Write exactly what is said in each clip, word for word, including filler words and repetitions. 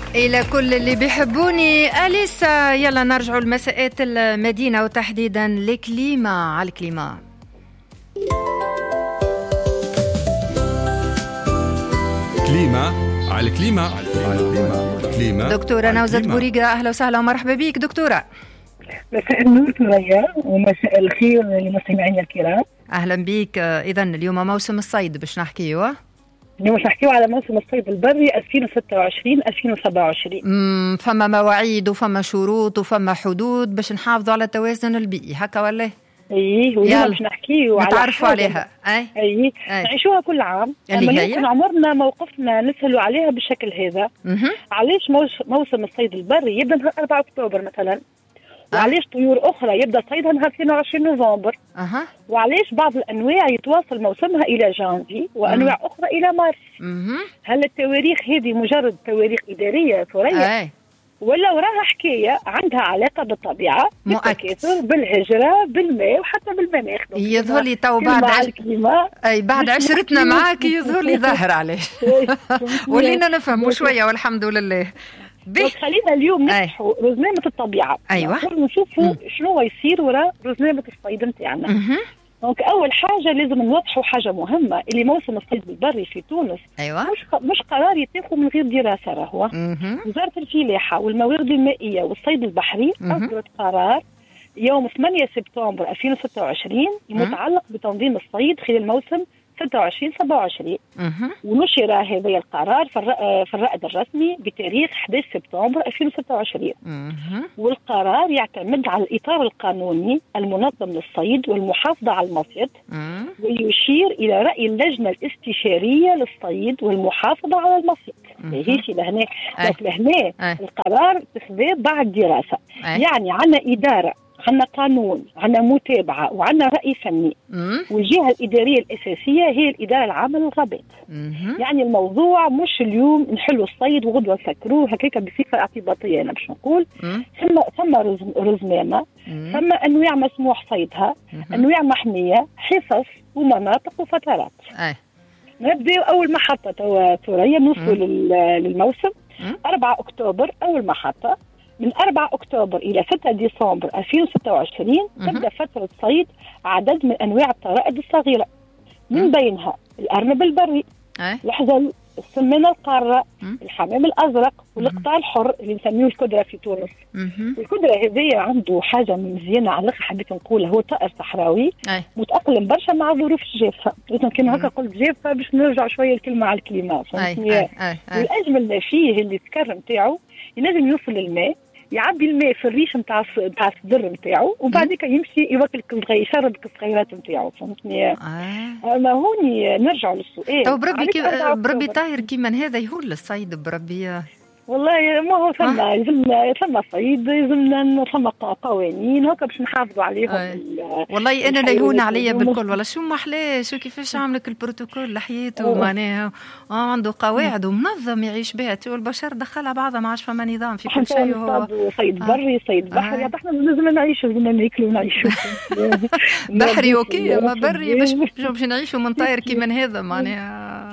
إلى كل اللي بيحبوني أليسا. يلا نرجعوا لمساءات المدينة وتحديدا الكليما. على الكليما كليما على الكليما على الكليما كليما. دكتورة نوزة بوريقة، أهلا وسهلا ومرحبا بك دكتورة. مساء النور ثريا ومساء الخير لمستمعينا الكرام. أهلا بك. إذن اليوم موسم الصيد باش نحكيوه. اليوم باش نحكيو على موسم الصيد البري ألفين وستة وعشرين ألفين وسبعة وعشرين. امم فما مواعيد وفما شروط وفما حدود باش نحافظوا على التوازن البيئي، هكا ولا؟ ايه واليوم باش نحكيو على نتعرفوا عليها. اي اي نعيشوها كل عام، اما يمكن عمرنا موقفنا نسهلوا عليها بالشكل هذا. مه. علاش موسم الصيد البري يبدا نهار أربعة أكتوبر مثلا؟ وعلاش طيور اخرى يبدا صيدها نهار اثنين وعشرين نوفمبر؟ اها. وعلاش بعض الانواع يتواصل موسمها الى جانفي وانواع مم. اخرى الى مارس؟ مه. هل التواريخ هذه مجرد تواريخ اداريه ثريا؟ اي ولا وراها حكايه عندها علاقه بالطبيعه، بالتكاثر، بالهجره، بالماء وحتى بالمناخ؟ يظهر لي تو بعد عش... اي بعد عشرتنا معاك يظهر لي ظاهر علاش ولينا نفهموا شويه والحمد لله. بس خلينا اليوم نفتحوا رزنامة الطبيعة. أيوة. ونشوفوا شنو يصير وراء رزنامة الصيد نتاعنا. دونك أول حاجة لازم نوضحوا حاجة مهمة، اللي موسم الصيد البري في تونس أيوة. مش مش قرار يتاخذ من غير دراسة. راهو وزارة الفلاحة والموارد المائية والصيد البحري أصدرت قرار يوم ثمانية سبتمبر ألفين وستة وعشرين المتعلق بتنظيم الصيد خلال الموسم ستة وعشرين سبعة وعشرين. ونشر هذا القرار في الرائد الرسمي بتاريخ أحد عشر سبتمبر ألفين وستة وعشرين. والقرار يعتمد على الإطار القانوني المنظم للصيد والمحافظة على المصيد، ويشير إلى رأي اللجنة الاستشارية للصيد والمحافظة على المصيد. هيش لهنا لهنا القرار اتخذه بعد دراسة. يعني عنا إدارة، عندنا قانون، عندنا متابعة، وعندنا رأي فني. مم. والجهة الإدارية الأساسية هي الإدارة العامة للغابات. يعني الموضوع مش اليوم نحلوا الصيد وغدوة نسكروه هكاك بصفة اعتباطية. أنا باش نقول ثم ثم رزنامة، ثم أنواع مسموح صيدها، مم. أنواع محمية، حصص ومناطق وفترات. أي. نبدأ أول محطة توا ثريا نوصلوا للموسم. مم. أربعة أكتوبر أول محطة. من أربعة أكتوبر إلى ستة ديسمبر ألفين وستة وعشرين تبدأ فترة صيد عدد من أنواع الطرائد الصغيرة، من بينها الأرنب البري، الحزل، السمانة القارة، الحمام الأزرق، والقطاع الحر اللي نسميه الكدرة في تونس. الكدرة هذه عنده حاجة مزيانة على الآخر حبيت نقولها، هو طائر صحراوي متأقلم برشا مع ظروف الجافة. إذا كان هكا قلت جافة باش نرجع شوية الكلمة على الكلمة. والأجمل ما فيه اللي السكر نتاعو ينجم يوصل للماء، يعبي الماء في الريش نتاع نتاع الصدر نتاعو، وبعد كده يمشي يوكل يشرب الصغيرات نتاعو. فهمتني؟ آه. ما هوني نرجع للسؤال. طب بربي كي بربي طاير كيما هذا يهول للصيد بربي. والله ما هو ثم يلزمنا ثم صيد، يلزمنا ثم قوانين هكا باش نحافظوا عليهم. آه. والله انا لا يهون عليا بالكل. والله شو ما احلاه، شو كيفاش عاملك البروتوكول لحياته معناها آه عنده قواعد ومنظم يعيش بها. البشر دخلها بعضها ما عادش فما نظام في كل شيء. هو صيد بري صيد بحري. آه. احنا لازم نعيشوا، لازم ناكلوا ونعيشوا. بحري اوكي، اما بري باش باش نعيشوا من طاير كيما هذا معناها.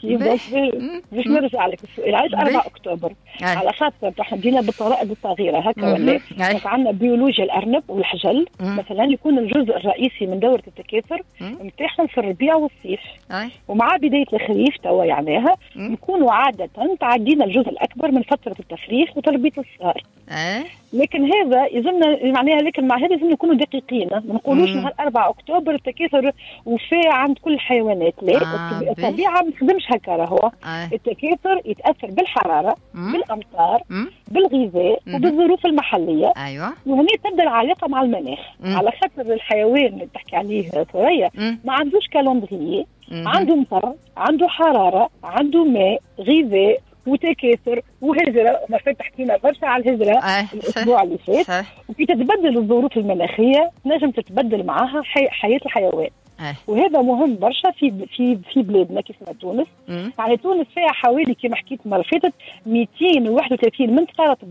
باش نرجع لك السؤال. علاش أربعة أكتوبر؟ أي. على خاطر احنا بدينا بالطرائد الصغيره هكا ولا عندنا بيولوجيا الارنب والحجل مم. مثلا يكون الجزء الرئيسي من دوره التكاثر نتاعهم في الربيع والصيف. أي. ومع بدايه الخريف توا يعناها نكونوا عاده تعدينا الجزء الاكبر من فتره التفريخ وتربيه الصغار. أي. لكن هذا يلزمنا معناها، لكن مع هذا لازم نكونوا دقيقين، ما نقولوش نهار أربعة أكتوبر التكاثر وفاء عند كل الحيوانات. لا، آه الطبيعه ما تخدمش هكا. راهو آه. التكاثر يتاثر بالحراره، مم. بالامطار، مم. بالغذاء، مم. وبالظروف المحليه. ايوه. وهنا تبدا العلاقه مع المناخ. مم. على خاطر الحيوان اللي تحكي عليه ثريا ما عندوش كالندريي، عنده مطر، عنده حراره، عنده ماء، غذاء وتكاثر وهجرة. ما فات حكينا برشا على الهجرة آه. الأسبوع اللي فات. وكي تتبدل الظروف المناخية نجم تتبدل معها حي... حياة الحيوان. آه. وهذا مهم برشا في في في بلادنا كيف ما تونس. مم. يعني تونس فيها حوالي كما حكيت مرة فاتت مئتين وواحد وثلاثين منطقة رطبة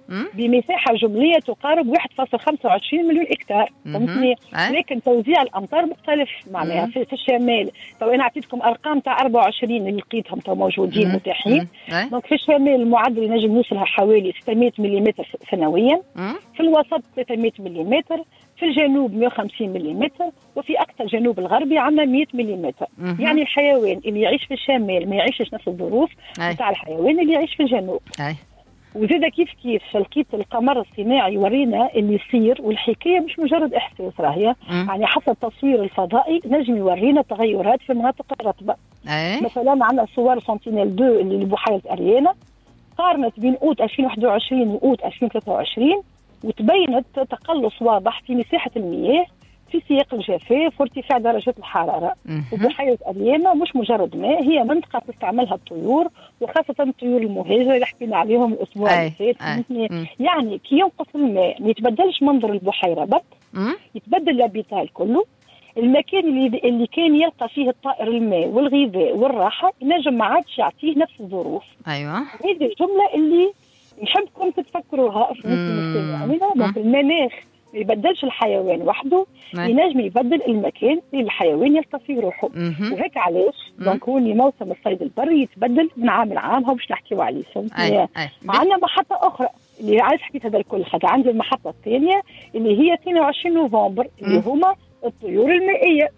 بمساحة جملية تقارب واحد فاصلة خمسة وعشرين مليون إكتار. فهمتني؟ لكن توزيع الأمطار مختلف معناها في, في الشمال. تو أنا أعطيتكم أرقام تاع أربعة وعشرين اللي لقيتهم تو موجودين متاحين. دونك في الشمال المعدل ينجم يوصلها حوالي ستمائة ملم سنويا، في الوسط ثلاثمائة ملم، في الجنوب مئة وخمسين ملم، وفي أقصى الجنوب الغربي عندنا مئة ملم. يعني الحيوان اللي يعيش في الشمال ما يعيشش نفس الظروف تاع الحيوان اللي يعيش في الجنوب. أي. وزيد كيف كيف لقيت القمر الصناعي يورينا اللي يصير، والحكايه مش مجرد احساس راهي، يعني حسب التصوير الفضائي نجم يورينا تغيرات في المناطق الرطبه. أي. مثلا عندنا صور سنتينيل اثنين اللي بحيره اريانا، قارنت بين اوت ألفين وواحد وعشرين واوت ألفين وثلاثة وعشرين، وتبينت تقلص واضح في مساحه المياه في سياق الجفاف وارتفاع درجات الحرارة. وبحيرة أريانا مش مجرد ماء، هي منطقة تستعملها الطيور، وخاصة الطيور المهاجرة اللي حكينا عليهم الأسبوع اللي فات. يعني كي ينقص الماء ما يتبدلش منظر البحيرة بط، يتبدل الابيتال كله. المكان اللي اللي كان يلقى فيه الطائر الماء والغذاء والراحة ينجم ما عادش يعطيه نفس الظروف. أيوة. هذه الجملة اللي نحبكم تتفكروها في المجتمع. المناخ ما يبدلش الحيوان وحده، ينجم يبدل المكان اللي الحيوان يلقى فيه روحه. وهيك علاش دونك هوني موسم الصيد البري يتبدل من عام لعام، هو باش نحكيو عليه. عندنا محطه اخرى اللي عايز حكيت هذا الكل حاجه، عندي المحطه الثانيه اللي هي اثنين وعشرين نوفمبر اللي هما الطيور المائيه.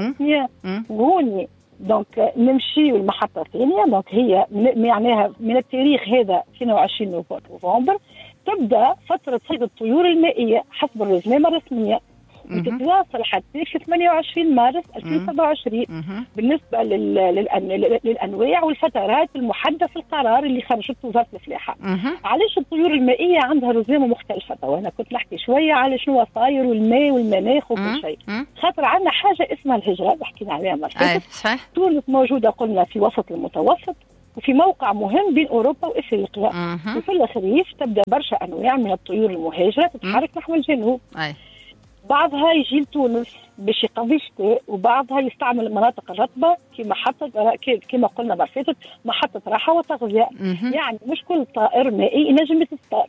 وهوني دونك نمشي المحطه الثانيه، دونك هي معناها من التاريخ هذا اثنين وعشرين نوفمبر تبدأ فترة صيد الطيور المائية حسب الرزنامة الرسمية، وتتواصل حتى في ثمانية وعشرين مارس ألفين وسبعة وعشرين بالنسبة لل... للأن... للأنواع والفترات المحددة في القرار اللي خرجت وزارة الفلاحة. علاش الطيور المائية عندها رزنامة مختلفة؟ وأنا كنت نحكي شوية على شنو صاير والماء والمناخ وكل شيء. خاطر عندنا حاجة اسمها الهجرة اللي حكينا عليها مرة. تونس موجودة قلنا في وسط المتوسط، وفي موقع مهم بين أوروبا وإفريقيا. وفي الخريف تبدأ برشا أنواع من الطيور المهاجرة تتحرك نحو الجنوب. أي. بعضها يجي لتونس باش يقضي الشتاء، وبعضها يستعمل المناطق الرطبة كما محطة كما قلنا مرة فاتت محطة راحة وتغذية. يعني مش كل طائر مائي ينجم يصطاد.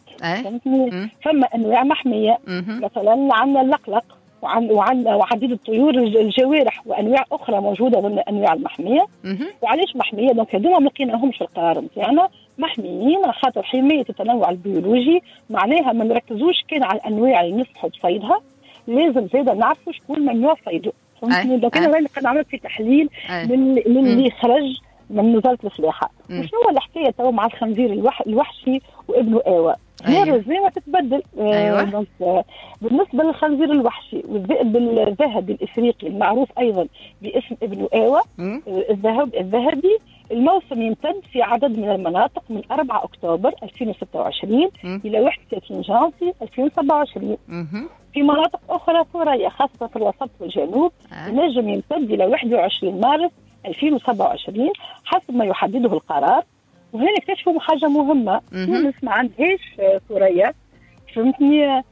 فما أنواع محمية. مثلا عندنا اللقلق وعندنا وعديد الطيور الجوارح وانواع اخرى موجوده ضمن الانواع المحميه. وعلاش محميه؟ دونك هذوما ما لقيناهمش في القرار نتاعنا محميين خاطر حمايه التنوع البيولوجي، معناها ما نركزوش كان على الانواع اللي نسمحوا بصيدها، لازم زاده نعرفوا شكون ممنوع صيده. فهمتني؟ دونك انا راني قد عملت في تحليل للي خرج من وزاره الفلاحه. وشنو هو الحكايه تو مع الخنزير الوح... الوحشي وابنه آوى؟ هي الرزنامة تتبدل. أيوة. آه بالنسبة للخنزير الوحشي والذئب الذهبي الإفريقي المعروف أيضا باسم ابن آوى الذهب الذهبي، الموسم يمتد في عدد من المناطق من أربعة أكتوبر ألفين وستة وعشرين إلى واحد وثلاثين جانفي ألفين وسبعة وعشرين. في مناطق أخرى ثريا خاصة في الوسط والجنوب ينجم يمتد إلى واحد وعشرين مارس ألفين وسبعة وعشرين حسب ما يحدده القرار. وهنا اكتشفوا حاجه مهمه، تونس ما عندهاش ثريا. فهمتني؟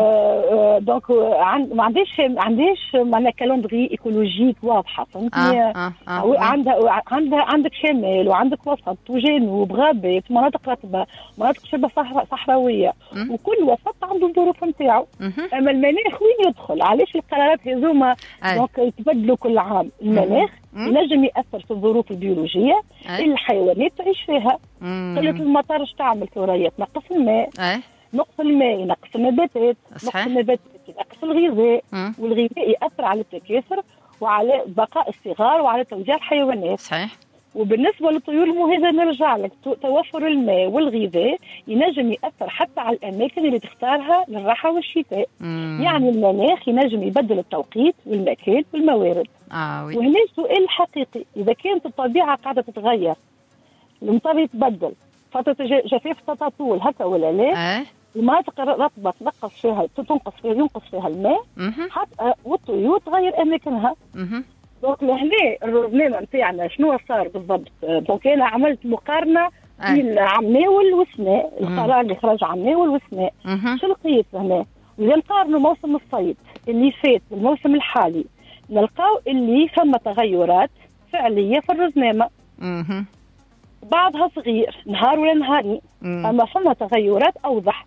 آه دونك عند ما عندهاش ما عندهاش معناها كالندري ايكولوجيك واضحه. فهمتني؟ آه آه آه عندها عندها عندك شمال وعندك وسط وجنوب غابات مناطق رطبه مناطق شبه صحرا صحراويه، وكل وسط عنده الظروف نتاعو. اما المناخ وين يدخل؟ علاش القرارات هذوما دونك يتبدلوا كل عام؟ المناخ ينجم يأثر في الظروف البيولوجية اللي الحيوانات تعيش فيها. قلة المطر اش تعمل ثريا؟ تنقص الماء. أي. نقص الماء ينقص النباتات. نقص النباتات ينقص الغذاء. والغذاء يأثر على التكاثر وعلى بقاء الصغار وعلى توزيع الحيوانات. صحيح. وبالنسبة للطيور المهاجرة نرجع لك، توفر الماء والغذاء ينجم يأثر حتى على الأماكن اللي تختارها للراحة والشتاء. مم. يعني المناخ ينجم يبدل التوقيت والمكان والموارد. آه وي. وهنا السؤال الحقيقي، إذا كانت الطبيعة قاعدة تتغير، المطر يتبدل، فترة جفاف تطول هكا ولا لا؟ أه؟ المناطق الرطبة تنقص فيها تنقص فيها ينقص فيها الماء، حتى والطيور تغير أماكنها. مه. دونك لهنا الرزنامة نتاعنا شنو صار بالضبط؟ دونك أنا عملت مقارنة بين عام ناول وسناء، القرار اللي خرج عام ناول وسناء. شو لقيت هنا؟ إذا نقارنوا موسم الصيد اللي فات بالموسم الحالي نلقاو اللي ثم تغيرات فعلية في الرزنامة. بعضها صغير نهار ولا نهارين، أما ثم تغيرات أوضح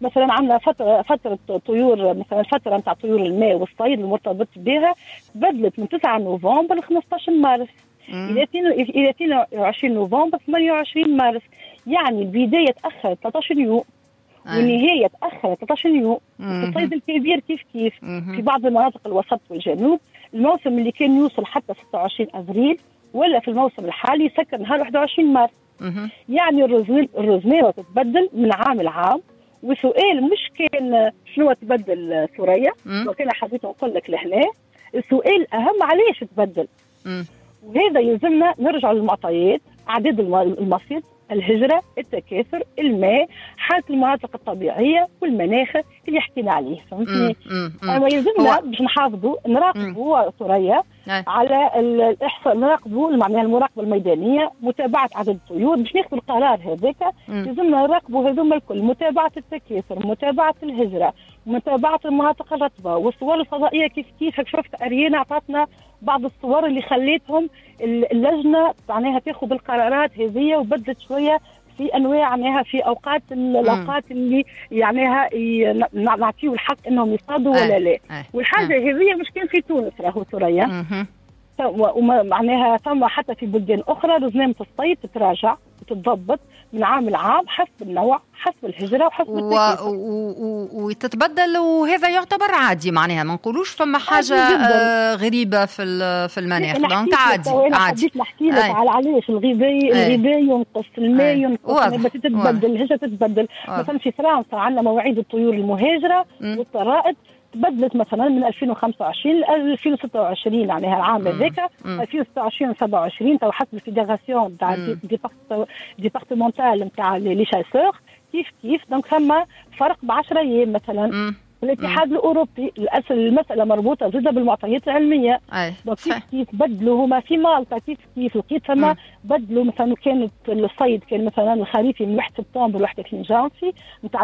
مثلا عندنا فتره فتره طيور، مثلا فتره نتاع طيور الماء والصيد المرتبط بها تبدلت من تسعة نوفمبر ل خمسطاش مارس الى الى اثنين وعشرين نوفمبر ثمانية وعشرين مارس. يعني البدايه تاخرت ثلاثة عشر يوم والنهايه تاخرت ثلاثة عشر يوم. الصيد الكبير كيف كيف في بعض المناطق الوسط والجنوب الموسم اللي كان يوصل حتى ستة وعشرين افريل ولا في الموسم الحالي سكر نهار واحد وعشرين مارس. يعني الرزمية تتبدل من عام لعام. وسؤال مش كان شنو تبدل ثريا، وكان حبيت نقول لك لهنا السؤال أهم علاش تبدل. مم. وهذا يلزمنا نرجع للمعطيات: أعداد المصيد، الهجرة، التكاثر، الماء، حالة المناطق الطبيعية والمناخ اللي حكينا عليه. فهمتني؟ أما يلزمنا باش نحافظوا نراقبوا ثريا على الإحصاء، نراقبوا معناها المراقبة الميدانية، متابعة عدد الطيور باش ناخذ القرار هذاك. يلزمنا نراقبوا هذوما الكل: متابعة التكاثر، متابعة الهجرة، متابعة المناطق الرطبة، والصور الفضائية. كيف كيف شفت أريانا عطاتنا بعض الصور اللي خليتهم اللجنة معناها تاخذ القرارات هذه وبدلت شوية في انواع معناها في اوقات الاوقات اللي يعنيها نعطيو الحق انهم يصطادوا ولا لا. والحاجه هذه مش كان في تونس راهو ثريا، ومعناها ثم حتى في بلدان اخرى رزنامه الصيد تتراجع وتتضبط من عام لعام حسب النوع، حسب الهجره، وحسب التكاثر وتتبدل. وهذا يعتبر عادي، معناها ما نقولوش فما حاجه آه غريبه في في المناخ، دونك عادي عادي. حبيت نحكي لك على علاش الغذاء الغذاء ينقص، الماء ينقص، تتبدل، الهجره تتبدل. مثلا في فرنسا عندنا مواعيد الطيور المهاجره والطرائد تبدلت مثلا من ألفين وخمسة وعشرين ل ألفين وستة وعشرين، يعني العام هذاك ألفين وستة وعشرين و سبعة وعشرين تو حسب الفيدراسيون تاع ديبارتمونتال نتاع لي شاسور. كيف كيف دونك ثم فرق ب عشرة ايام مثلا. الاتحاد الاوروبي المساله مربوطه زاده بالمعطيات العلميه. دونك كيف كيف بدلوا هما في مالطا، كيف كيف لقيت ثم بدلوا مثلا كانت الصيد كان مثلا الخريفي من واحد سبتمبر ل واحد وثلاثين جانفي